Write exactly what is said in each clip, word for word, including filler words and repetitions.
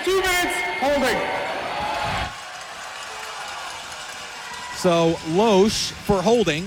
two minutes holding. So Loesch for holding.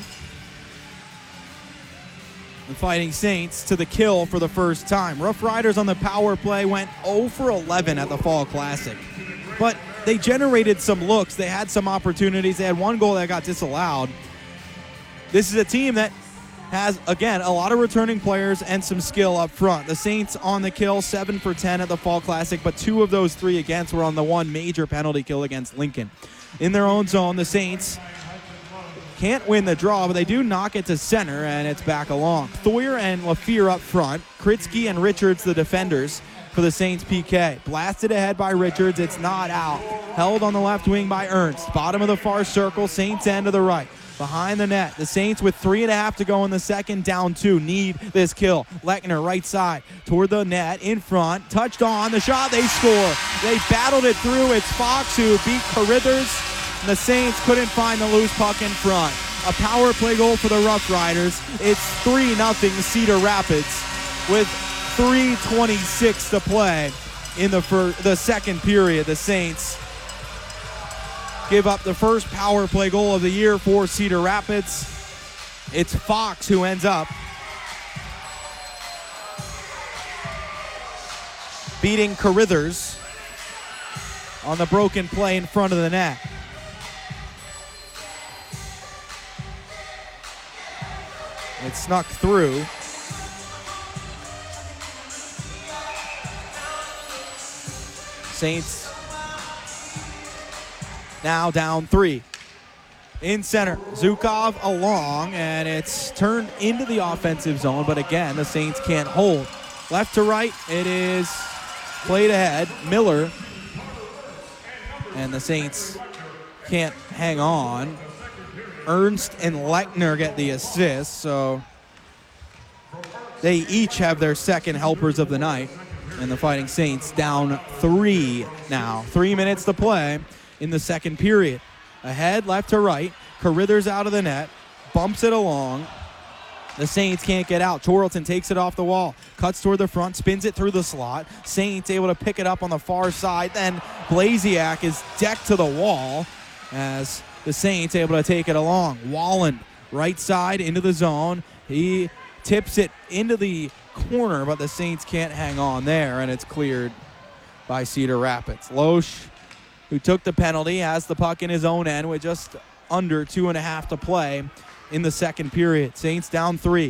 The Fighting Saints to the kill for the first time. Rough Riders on the power play went oh for eleven at the Fall Classic. But they generated some looks. They had some opportunities. They had one goal that got disallowed. This is a team that has, again, a lot of returning players and some skill up front. The Saints on the kill, seven for ten at the Fall Classic, but two of those three against were on the one major penalty kill against Lincoln. In their own zone, the Saints can't win the draw, but they do knock it to center, and it's back along. Thoyer and Lafleur up front. Kritzky and Richards, the defenders for the Saints P K. Blasted ahead by Richards. It's not out. Held on the left wing by Ernst. Bottom of the far circle, Saints end to the right. Behind the net, the Saints with three and a half to go in the second, down two, need this kill. Lechner, right side, toward the net, in front, touched on, the shot, they score. They battled it through. It's Fox who beat Carithers. And the Saints couldn't find the loose puck in front. A power play goal for the Rough Riders. It's three nothing Cedar Rapids with three twenty-six to play in the fir- the second period. The Saints give up the first power play goal of the year for Cedar Rapids. It's Fox who ends up beating Carithers on the broken play in front of the net. It snuck through. Saints now down three. In center, Zukov along, and it's turned into the offensive zone, but again, the Saints can't hold. Left to right, it is played ahead. Miller, and the Saints can't hang on. Ernst and Lechner get the assist, so they each have their second helpers of the night. And the Fighting Saints down three now. Three minutes to play in the second period. Ahead, left to right. Carithers out of the net. Bumps it along. The Saints can't get out. Torelton takes it off the wall. Cuts toward the front. Spins it through the slot. Saints able to pick it up on the far side. Then Blasiak is decked to the wall as the Saints able to take it along. Wallen, right side into the zone. He tips it into the corner, but the Saints can't hang on there, and it's cleared by Cedar Rapids. Loesch, who took the penalty, has the puck in his own end with just under two and a half to play in the second period. Saints down three.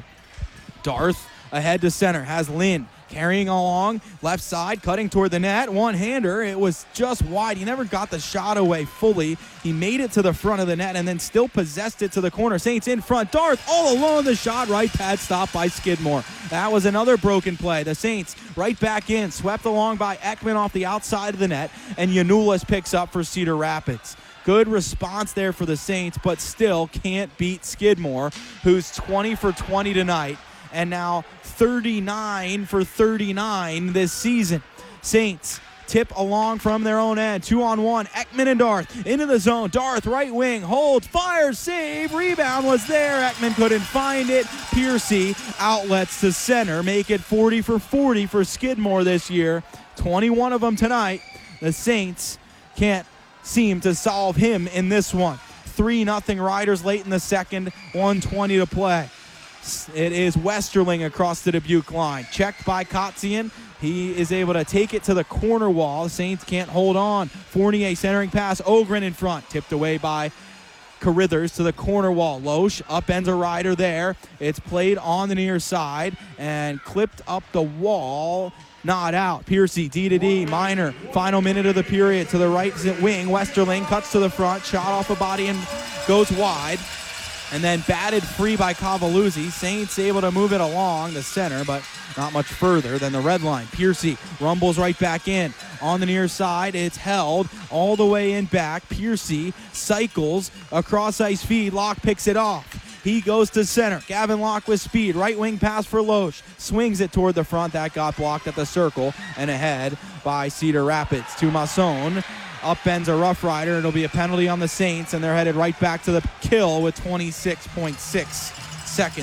Darth ahead to center, has Lynn carrying along, left side, cutting toward the net, one-hander. It was just wide. He never got the shot away fully. He made it to the front of the net and then still possessed it to the corner. Saints in front. Darth all alone, the shot, right pad stop by Skidmore. That was another broken play. The Saints right back in, swept along by Ekman off the outside of the net, and Yanulis picks up for Cedar Rapids. Good response there for the Saints, but still can't beat Skidmore, who's twenty for twenty tonight, and now thirty-nine for thirty-nine this season. Saints tip along from their own end. Two on one. Ekman and Darth into the zone. Darth right wing. Holds. Fires. Save. Rebound was there. Ekman couldn't find it. Piercy outlets to center. Make it forty for forty for Skidmore this year. twenty-one of them tonight. The Saints can't seem to solve him in this one. three nothing Riders late in the second. one twenty to play. It is Westerling across the Dubuque line. Checked by Kotzian. He is able to take it to the corner wall. The Saints can't hold on. Fournier centering pass. Ogren in front. Tipped away by Carithers to the corner wall. Loesch upends a Rider there. It's played on the near side and clipped up the wall. Not out. Piercy, D to D. Minor. Final minute of the period to the right wing. Westerling cuts to the front. Shot off a body and goes wide. And then batted free by Cavalluzzi. Saints able to move it along the center, but not much further than the red line. Piercy rumbles right back in. On the near side, it's held all the way in back. Piercy cycles across ice feed. Locke picks it off. He goes to center. Gavin Locke with speed. Right wing pass for Loesch. Swings it toward the front. That got blocked at the circle and ahead by Cedar Rapids. To Masson. Upends a Rough Rider. It'll be a penalty on the Saints, and they're headed right back to the kill with twenty-six point six seconds.